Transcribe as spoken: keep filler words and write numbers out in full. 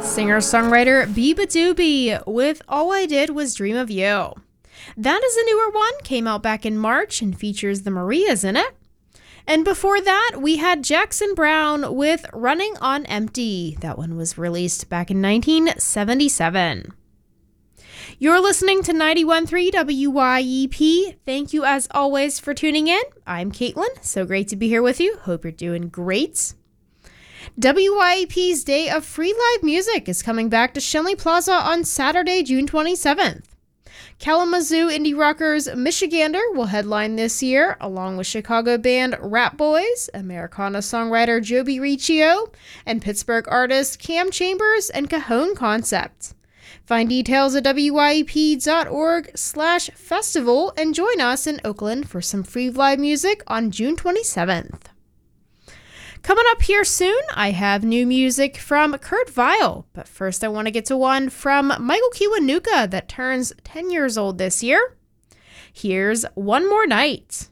Singer-songwriter Biba Doobie with All I Did Was Dream of You. That is a newer one, came out back in March and features the Marias in it. And before that, we had Jackson Browne with Running on Empty. That one was released back in nineteen seventy-seven. You're listening to ninety-one point three W Y E P. Thank you as always for tuning in. I'm Caitlin. So great to be here with you. Hope you're doing great. W Y E P's Day of Free Live Music is coming back to Schenley Plaza on Saturday, June twenty-seventh. Kalamazoo indie rockers Michigander will headline this year, along with Chicago band Rat Boys, Americana songwriter Joby Riccio, and Pittsburgh artists Cam Chambers and Cajon Concept. Find details at W Y E P dot org slash festival and join us in Oakland for some free live music on June twenty-seventh. Coming up here soon, I have new music from Kurt Vile, but first I want to get to one from Michael Kiwanuka that turns ten years old this year. Here's One More Night.